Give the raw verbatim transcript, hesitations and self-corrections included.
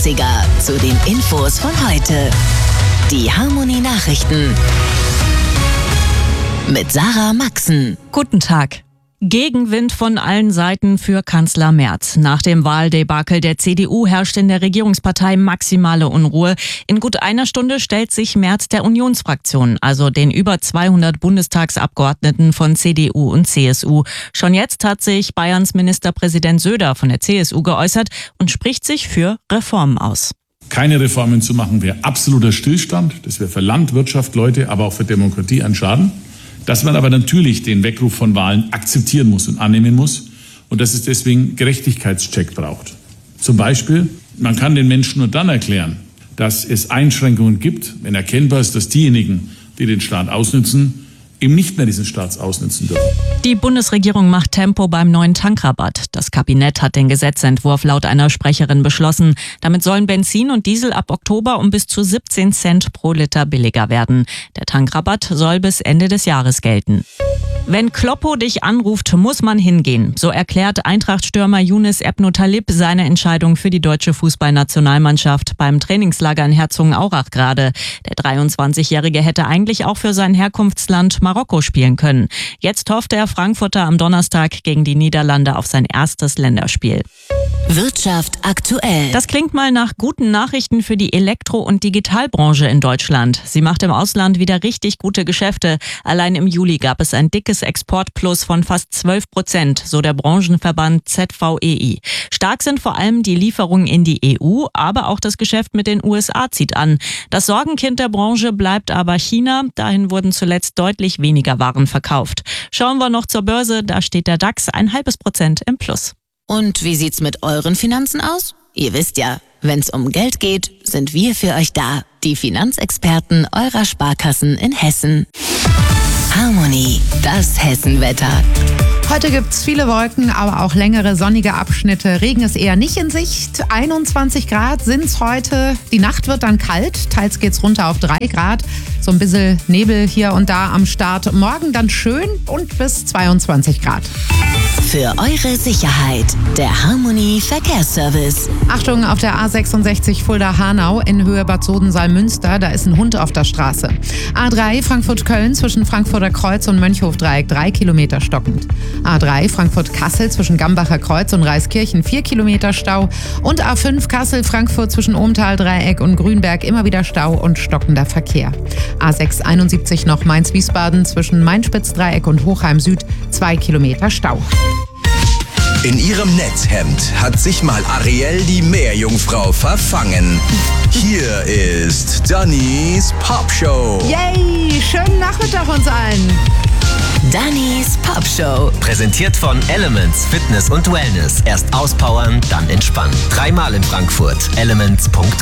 dreißiger zu den Infos von heute. Die Harmony Nachrichten mit Sarah Maxen. Guten Tag. Gegenwind von allen Seiten für Kanzler Merz. Nach dem Wahldebakel der C D U herrscht in der Regierungspartei maximale Unruhe. In gut einer Stunde stellt sich Merz der Unionsfraktion, also den über zweihundert Bundestagsabgeordneten von C D U und C S U. Schon jetzt hat sich Bayerns Ministerpräsident Söder von der C S U geäußert und spricht sich für Reformen aus. Keine Reformen zu machen wäre absoluter Stillstand. Das wäre für Land, Wirtschaft, Leute, aber auch für Demokratie ein Schaden. Dass man aber natürlich den Weckruf von Wahlen akzeptieren muss und annehmen muss und dass es deswegen Gerechtigkeitscheck braucht. Zum Beispiel, man kann den Menschen nur dann erklären, dass es Einschränkungen gibt, wenn erkennbar ist, dass diejenigen, die den Staat ausnützen, eben nicht mehr diesen Staat ausnützen dürfen. Die Bundesregierung macht Tempo beim neuen Tankrabatt. Das Kabinett hat den Gesetzentwurf laut einer Sprecherin beschlossen. Damit sollen Benzin und Diesel ab Oktober um bis zu siebzehn Cent pro Liter billiger werden. Der Tankrabatt soll bis Ende des Jahres gelten. Wenn Kloppo dich anruft, muss man hingehen. So erklärt Eintracht-Stürmer Younes Ebno Talib seine Entscheidung für die deutsche Fußballnationalmannschaft beim Trainingslager in Herzogenaurach gerade. Der dreiundzwanzigjährige hätte eigentlich auch für sein Herkunftsland Marokko spielen können. Jetzt hofft der Frankfurter am Donnerstag gegen die Niederlande auf sein erstes Länderspiel. Wirtschaft aktuell. Das klingt mal nach guten Nachrichten für die Elektro- und Digitalbranche in Deutschland. Sie macht im Ausland wieder richtig gute Geschäfte. Allein im Juli gab es ein dickes Exportplus von fast zwölf Prozent, so der Branchenverband Z V E I. Stark sind vor allem die Lieferungen in die E U, aber auch das Geschäft mit den U S A zieht an. Das Sorgenkind der Branche bleibt aber China. Dahin wurden zuletzt deutlich weniger Waren verkauft. Schauen wir noch zur Börse, da steht der DAX ein halbes Prozent im Plus. Und wie sieht's mit euren Finanzen aus? Ihr wisst ja, wenn's um Geld geht, sind wir für euch da. Die Finanzexperten eurer Sparkassen in Hessen. Harmony, das Hessenwetter. Heute gibt's viele Wolken, aber auch längere sonnige Abschnitte. Regen ist eher nicht in Sicht. einundzwanzig Grad sind's heute. Die Nacht wird dann kalt. Teils geht's runter auf drei Grad. So ein bisschen Nebel hier und da am Start. Morgen dann schön und bis zweiundzwanzig Grad. Für eure Sicherheit, der Harmony Verkehrsservice. Achtung, auf der A sechsundsechzig Fulda-Hanau in Höhe Bad Sodensaal-Münster, da ist ein Hund auf der Straße. A drei Frankfurt-Köln zwischen Frankfurter Kreuz und Mönchhofdreieck, drei Kilometer stockend. A drei Frankfurt-Kassel zwischen Gambacher Kreuz und Reiskirchen, vier Kilometer Stau. Und A fünf Kassel-Frankfurt zwischen Ohmtal-Dreieck und Grünberg, immer wieder Stau und stockender Verkehr. A sechs einundsiebzig noch Mainz-Wiesbaden zwischen Mainspitz-Dreieck und Hochheim Süd, zwei Kilometer Stau. In ihrem Netzhemd hat sich mal Ariel die Meerjungfrau verfangen. Hier ist Dannys Popshow. Yay, schönen Nachmittag uns allen. Dannys Popshow. Präsentiert von Elements Fitness und Wellness. Erst auspowern, dann entspannen. Dreimal in Frankfurt. elements punkt